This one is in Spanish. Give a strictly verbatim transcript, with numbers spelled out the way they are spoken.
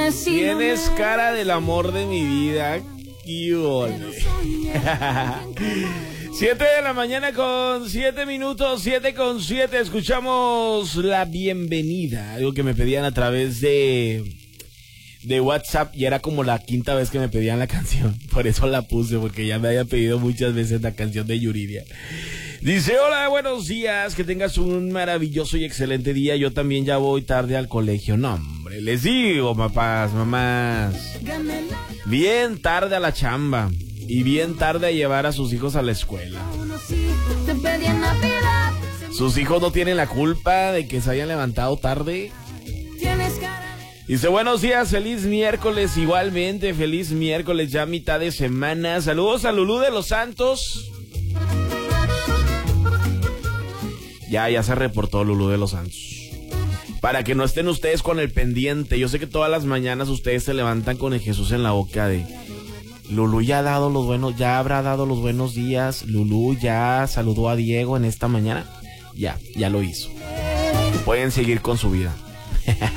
Tienes cara del amor de mi vida. ¡Qué ole! Siete de la mañana con siete minutos, siete con siete. Escuchamos la bienvenida, algo que me pedían a través de de WhatsApp y era como la quinta vez que me pedían la canción. Por eso la puse, porque ya me había pedido muchas veces la canción de Yuridia. Dice, hola, buenos días, que tengas un maravilloso y excelente día. Yo también ya voy tarde al colegio. No, hombre, les digo, papás, mamás, bien tarde a la chamba y bien tarde a llevar a sus hijos a la escuela. Sus hijos no tienen la culpa de que se hayan levantado tarde. Dice, buenos días, feliz miércoles, igualmente, feliz miércoles, ya mitad de semana. Saludos a Lulú de los Santos. Ya, ya se reportó Lulú de los Santos. Para que no estén ustedes con el pendiente. Yo sé que todas las mañanas ustedes se levantan con el Jesús en la boca de Lulú ya ha dado los buenos, ya habrá dado los buenos días. Lulú ya saludó a Diego en esta mañana. Ya, ya lo hizo. Pueden seguir con su vida.